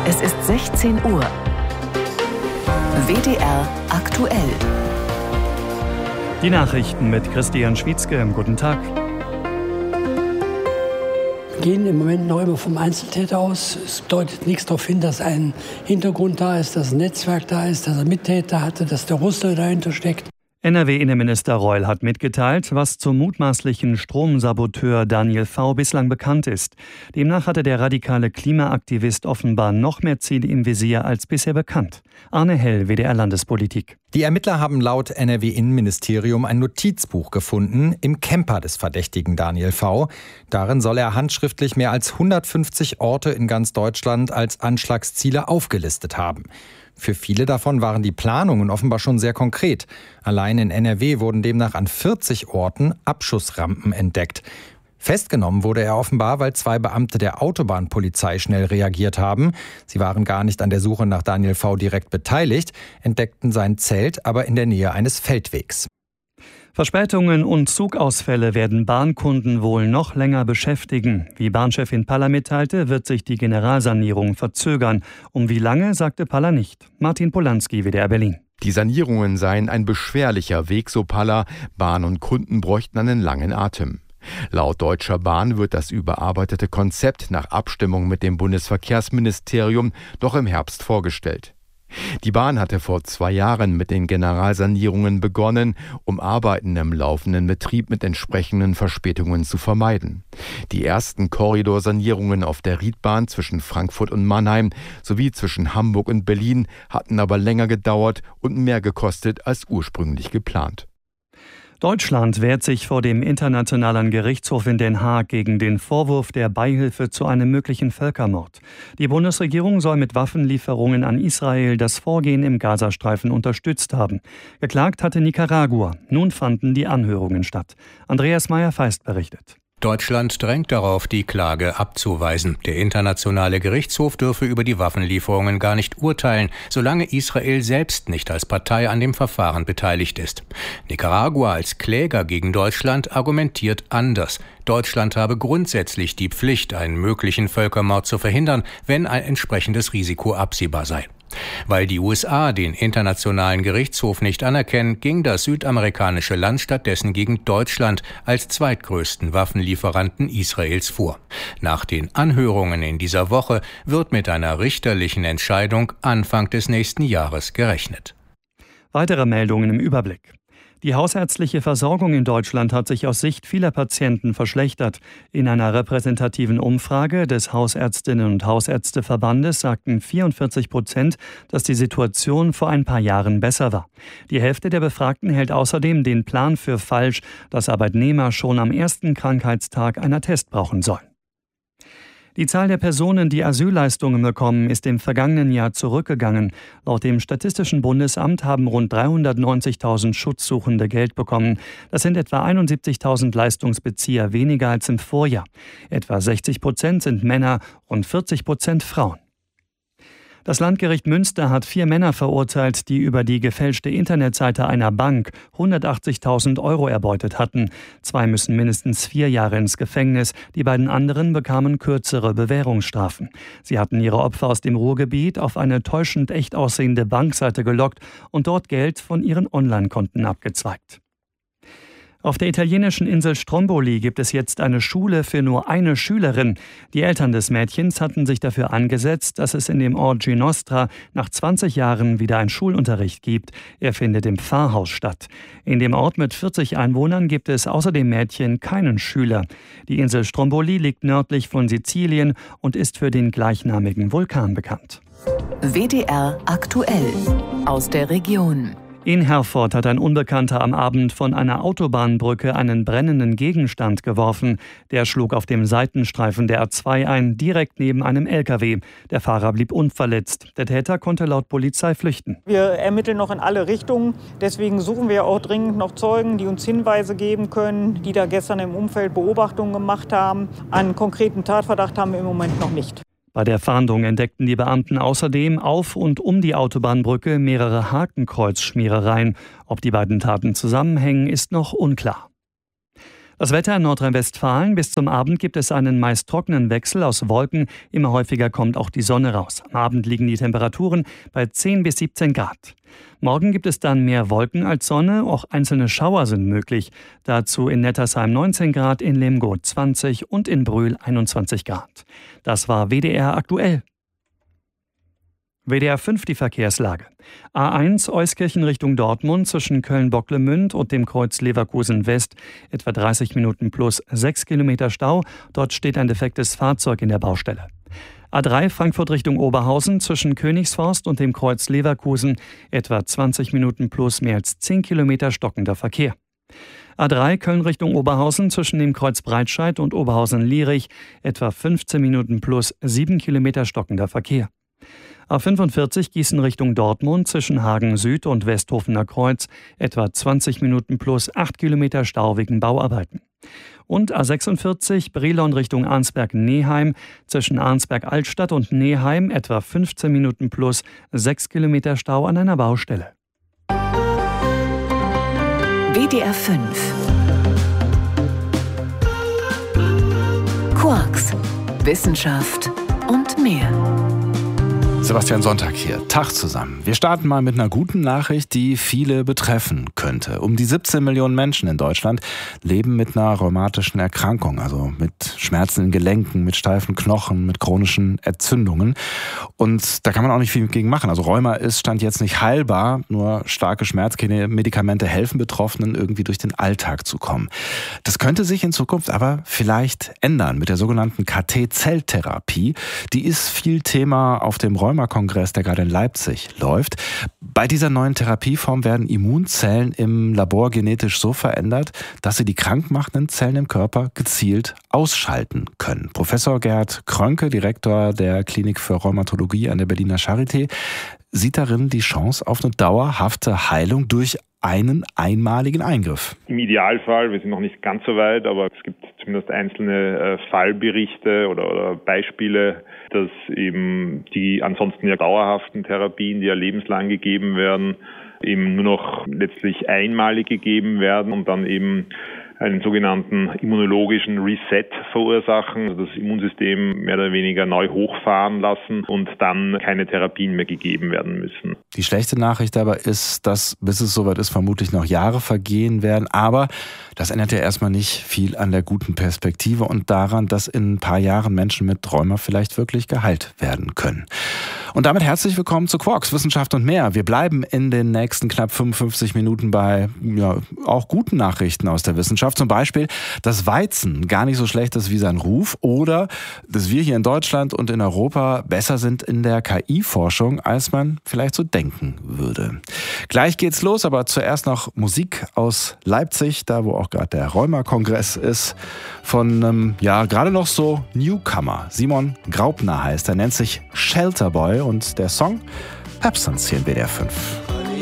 Es ist 16 Uhr. WDR aktuell. Die Nachrichten mit Christian Schwietzke. Guten Tag. Wir gehen im Moment noch immer vom Einzeltäter aus. Es deutet nichts darauf hin, dass ein Hintergrund da ist, dass ein Netzwerk da ist, dass er Mittäter hatte, dass der Russe dahinter steckt. NRW-Innenminister Reul hat mitgeteilt, was zum mutmaßlichen Stromsaboteur Daniel V. bislang bekannt ist. Demnach hatte der radikale Klimaaktivist offenbar noch mehr Ziele im Visier als bisher bekannt. Arne Hell, WDR Landespolitik. Die Ermittler haben laut NRW-Innenministerium ein Notizbuch gefunden im Camper des Verdächtigen Daniel V. Darin soll er handschriftlich mehr als 150 Orte in ganz Deutschland als Anschlagsziele aufgelistet haben. Für viele davon waren die Planungen offenbar schon sehr konkret. Allein in NRW wurden demnach an 40 Orten Abschussrampen entdeckt. Festgenommen wurde er offenbar, weil 2 Beamte der Autobahnpolizei schnell reagiert haben. Sie waren gar nicht an der Suche nach Daniel V. direkt beteiligt, entdeckten sein Zelt aber in der Nähe eines Feldwegs. Verspätungen und Zugausfälle werden Bahnkunden wohl noch länger beschäftigen. Wie Bahnchefin Paller mitteilte, wird sich die Generalsanierung verzögern. Um wie lange, sagte Paller nicht. Martin Polanski, WDR Berlin. Die Sanierungen seien ein beschwerlicher Weg, so Paller. Bahn und Kunden bräuchten einen langen Atem. Laut Deutscher Bahn wird das überarbeitete Konzept nach Abstimmung mit dem Bundesverkehrsministerium doch im Herbst vorgestellt. Die Bahn hatte vor 2 Jahren mit den Generalsanierungen begonnen, um Arbeiten im laufenden Betrieb mit entsprechenden Verspätungen zu vermeiden. Die ersten Korridorsanierungen auf der Riedbahn zwischen Frankfurt und Mannheim sowie zwischen Hamburg und Berlin hatten aber länger gedauert und mehr gekostet als ursprünglich geplant. Deutschland wehrt sich vor dem Internationalen Gerichtshof in Den Haag gegen den Vorwurf der Beihilfe zu einem möglichen Völkermord. Die Bundesregierung soll mit Waffenlieferungen an Israel das Vorgehen im Gazastreifen unterstützt haben. Geklagt hatte Nicaragua. Nun fanden die Anhörungen statt. Andreas Meyer-Feist berichtet. Deutschland drängt darauf, die Klage abzuweisen. Der Internationale Gerichtshof dürfe über die Waffenlieferungen gar nicht urteilen, solange Israel selbst nicht als Partei an dem Verfahren beteiligt ist. Nicaragua als Kläger gegen Deutschland argumentiert anders. Deutschland habe grundsätzlich die Pflicht, einen möglichen Völkermord zu verhindern, wenn ein entsprechendes Risiko absehbar sei. Weil die USA den Internationalen Gerichtshof nicht anerkennen, ging das südamerikanische Land stattdessen gegen Deutschland als zweitgrößten Waffenlieferanten Israels vor. Nach den Anhörungen in dieser Woche wird mit einer richterlichen Entscheidung Anfang des nächsten Jahres gerechnet. Weitere Meldungen im Überblick. Die hausärztliche Versorgung in Deutschland hat sich aus Sicht vieler Patienten verschlechtert. In einer repräsentativen Umfrage des Hausärztinnen- und Hausärzteverbandes sagten 44%, dass die Situation vor ein paar Jahren besser war. Die Hälfte der Befragten hält außerdem den Plan für falsch, dass Arbeitnehmer schon am ersten Krankheitstag einen Attest brauchen sollen. Die Zahl der Personen, die Asylleistungen bekommen, ist im vergangenen Jahr zurückgegangen. Laut dem Statistischen Bundesamt haben rund 390.000 Schutzsuchende Geld bekommen. Das sind etwa 71.000 Leistungsbezieher weniger als im Vorjahr. Etwa 60% sind Männer und 40% Frauen. Das Landgericht Münster hat 4 Männer verurteilt, die über die gefälschte Internetseite einer Bank 180.000 € erbeutet hatten. 2 müssen mindestens 4 Jahre ins Gefängnis. Die beiden anderen bekamen kürzere Bewährungsstrafen. Sie hatten ihre Opfer aus dem Ruhrgebiet auf eine täuschend echt aussehende Bankseite gelockt und dort Geld von ihren Online-Konten abgezweigt. Auf der italienischen Insel Stromboli gibt es jetzt eine Schule für nur eine Schülerin. Die Eltern des Mädchens hatten sich dafür eingesetzt, dass es in dem Ort Ginostra nach 20 Jahren wieder einen Schulunterricht gibt. Er findet im Pfarrhaus statt. In dem Ort mit 40 Einwohnern gibt es außer dem Mädchen keinen Schüler. Die Insel Stromboli liegt nördlich von Sizilien und ist für den gleichnamigen Vulkan bekannt. WDR aktuell aus der Region. In Herford hat ein Unbekannter am Abend von einer Autobahnbrücke einen brennenden Gegenstand geworfen. Der schlug auf dem Seitenstreifen der A2 ein, direkt neben einem LKW. Der Fahrer blieb unverletzt. Der Täter konnte laut Polizei flüchten. Wir ermitteln noch in alle Richtungen. Deswegen suchen wir auch dringend noch Zeugen, die uns Hinweise geben können, die da gestern im Umfeld Beobachtungen gemacht haben. Einen konkreten Tatverdacht haben wir im Moment noch nicht. Bei der Fahndung entdeckten die Beamten außerdem auf und um die Autobahnbrücke mehrere Hakenkreuzschmierereien. Ob die beiden Taten zusammenhängen, ist noch unklar. Das Wetter in Nordrhein-Westfalen: Bis zum Abend gibt es einen meist trockenen Wechsel aus Wolken. Immer häufiger kommt auch die Sonne raus. Am Abend liegen die Temperaturen bei 10 bis 17 Grad. Morgen gibt es dann mehr Wolken als Sonne. Auch einzelne Schauer sind möglich. Dazu in Nettersheim 19 Grad, in Lemgo 20 und in Brühl 21 Grad. Das war WDR aktuell. WDR 5 die Verkehrslage. A1 Euskirchen Richtung Dortmund zwischen Köln-Bocklemünd und dem Kreuz Leverkusen West. Etwa 30 Minuten plus 6 Kilometer Stau. Dort steht ein defektes Fahrzeug in der Baustelle. A3 Frankfurt Richtung Oberhausen zwischen Königsforst und dem Kreuz Leverkusen. Etwa 20 Minuten plus mehr als 10 Kilometer stockender Verkehr. A3 Köln Richtung Oberhausen zwischen dem Kreuz Breitscheid und Oberhausen-Lierich. Etwa 15 Minuten plus 7 Kilometer stockender Verkehr. A45 Gießen Richtung Dortmund zwischen Hagen Süd und Westhofener Kreuz. Etwa 20 Minuten plus 8 Kilometer Stau wegen Bauarbeiten. Und A46 Brilon Richtung Arnsberg-Neheim zwischen Arnsberg-Altstadt und Neheim. Etwa 15 Minuten plus 6 Kilometer Stau an einer Baustelle. WDR 5 Quarks, Wissenschaft und mehr. Sebastian Sonntag hier, Tag zusammen. Wir starten mal mit einer guten Nachricht, die viele betreffen könnte. Um die 17 Millionen Menschen in Deutschland leben mit einer rheumatischen Erkrankung, also mit Schmerzen in Gelenken, mit steifen Knochen, mit chronischen Entzündungen. Und da kann man auch nicht viel gegen machen. Also Rheuma ist Stand jetzt nicht heilbar, nur starke Schmerzmedikamente helfen Betroffenen, irgendwie durch den Alltag zu kommen. Das könnte sich in Zukunft aber vielleicht ändern mit der sogenannten KT-Zelltherapie. Die ist viel Thema auf dem Rheuma-Kongress, der gerade in Leipzig läuft. Bei dieser neuen Therapieform werden Immunzellen im Labor genetisch so verändert, dass sie die krankmachenden Zellen im Körper gezielt ausschalten können. Professor Gerhard Krönke, Direktor der Klinik für Rheumatologie an der Berliner Charité, sieht darin die Chance auf eine dauerhafte Heilung durch einen einmaligen Eingriff. Im Idealfall, wir sind noch nicht ganz so weit, aber es gibt zumindest einzelne Fallberichte oder Beispiele, dass eben die ansonsten ja dauerhaften Therapien, die ja lebenslang gegeben werden, eben nur noch letztlich einmalig gegeben werden und dann eben einen sogenannten immunologischen Reset verursachen, also das Immunsystem mehr oder weniger neu hochfahren lassen und dann keine Therapien mehr gegeben werden müssen. Die schlechte Nachricht aber ist, dass, bis es soweit ist, vermutlich noch Jahre vergehen werden. Aber das ändert ja erstmal nicht viel an der guten Perspektive und daran, dass in ein paar Jahren Menschen mit Rheuma vielleicht wirklich geheilt werden können. Und damit herzlich willkommen zu Quarks, Wissenschaft und mehr. Wir bleiben in den nächsten knapp 55 Minuten bei auch guten Nachrichten aus der Wissenschaft. Zum Beispiel, dass Weizen gar nicht so schlecht ist wie sein Ruf oder dass wir hier in Deutschland und in Europa besser sind in der KI-Forschung, als man vielleicht so denken würde. Gleich geht's los, aber zuerst noch Musik aus Leipzig, da wo auch gerade der Rheuma-Kongress ist, von gerade noch so Newcomer. Simon Graupner heißt er, nennt sich Shelterboy und der Song Absence hier in WDR 5.